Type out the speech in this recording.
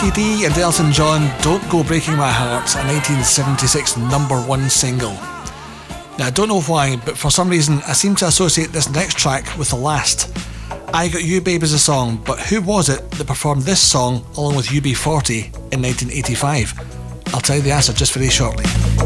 RTD and Elton John, Don't Go Breaking My Heart, a 1976 number one single. Now I don't know why, but for some reason I seem to associate this next track with the last. I Got You Babe is a song, but who was it that performed this song along with UB40 in 1985? I'll tell you the answer just very shortly.